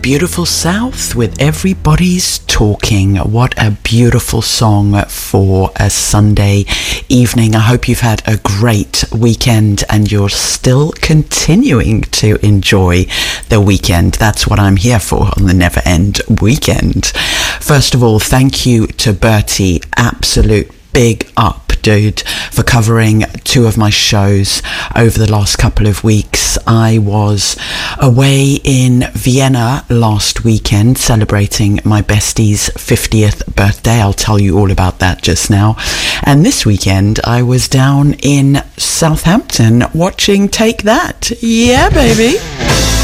Beautiful South with Everybody's Talking. What a beautiful song for a Sunday evening. I hope you've had a great weekend and you're still continuing to enjoy the weekend. That's what I'm here for on the Never End Weekend. First of all, thank you to Bertie. Absolute big up, dude, for covering two of my shows over the last couple of weeks. I was away in Vienna last weekend celebrating my bestie's 50th birthday. I'll tell you all about that just now. And this weekend I was down in Southampton watching Take That. Yeah, baby.